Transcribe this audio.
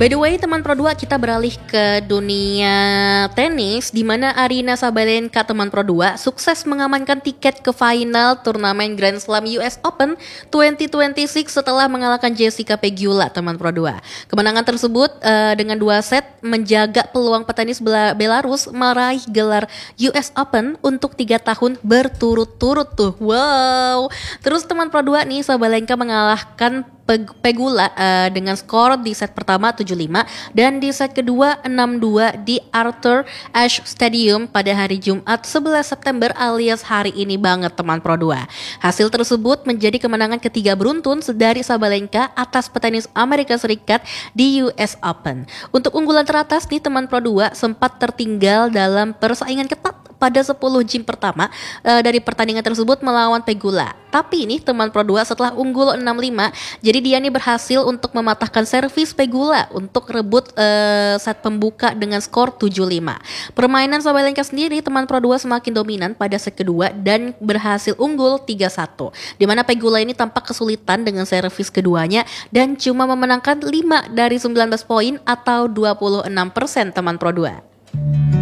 By the way, teman Pro 2, kita beralih ke dunia tenis di mana Aryna Sabalenka, teman Pro 2, sukses mengamankan tiket ke final turnamen Grand Slam US Open 2026 setelah mengalahkan Jessica Pegula, teman Pro 2. Kemenangan tersebut dengan 2 set menjaga peluang petenis Belarus meraih gelar US Open untuk 3 tahun berturut-turut tuh. Wow. Terus teman Pro 2 nih, Sabalenka mengalahkan Pegula dengan skor di set pertama 7-5 dan di set kedua 6-2 di Arthur Ashe Stadium pada hari Jumat 11 September alias hari ini banget, teman Pro 2. Hasil tersebut menjadi kemenangan ketiga beruntun dari Sabalenka atas petenis Amerika Serikat di US Open. Untuk unggulan teratas nih, teman Pro 2 sempat tertinggal dalam persaingan ketat pada 10 game pertama dari pertandingan tersebut melawan Pegula. Tapi ini teman Pro 2 setelah unggul 6-5, jadi dia nih berhasil untuk mematahkan servis Pegula untuk rebut set pembuka dengan skor 7-5. Permainan Sabalenka sendiri, teman Pro 2, semakin dominan pada set kedua dan berhasil unggul 3-1. Di mana Pegula ini tampak kesulitan dengan servis keduanya dan cuma memenangkan 5 dari 19 poin atau 26%, teman Pro 2.